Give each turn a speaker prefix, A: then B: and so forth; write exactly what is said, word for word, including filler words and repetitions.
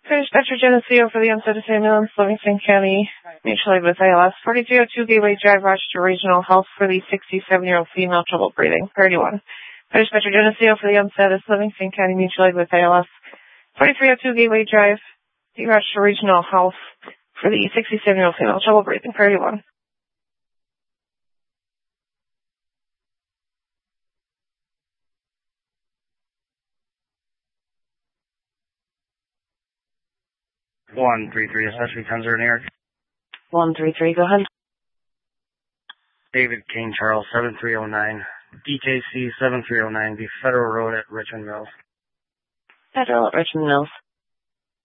A: Dispatcher Geneseo for the unsaid ambulance, Livingston County, mutual aid with A L S. forty-three oh two Gateway Drive, Rochester Regional Health for the sixty-seven-year-old female, trouble breathing. Priority one. Dispatcher Geneseo for the unsaid Livingston County, mutual aid with A L S. forty-three oh two Gateway Drive, the Rochester Regional Health for the sixty-seven-year-old female, trouble breathing. Priority one.
B: one three three, Accessory ten zero, New York.
A: one three three, go ahead.
B: David King Charles, seven three oh nine. D K C seven three oh nine, the Federal Road at Richmond Mills.
A: Federal at Richmond Mills.